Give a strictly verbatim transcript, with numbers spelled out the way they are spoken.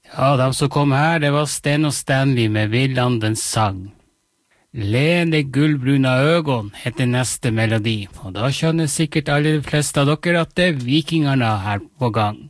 Ja, de som kom her, det var Sten og Stanley med Villandens sang. Lene gullbruna øgon heter neste melodi, og da skjønner sikkert alle de fleste av dere at det er vikingerne her på gang.